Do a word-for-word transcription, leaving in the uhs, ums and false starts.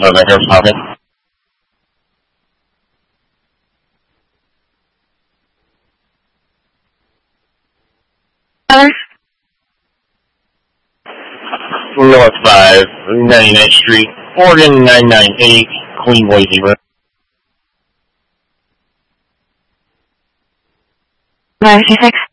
of the hair pocket. North five, ninety-ninth Street, Oregon nine nine eight, Queen Boise Road. ninety-six.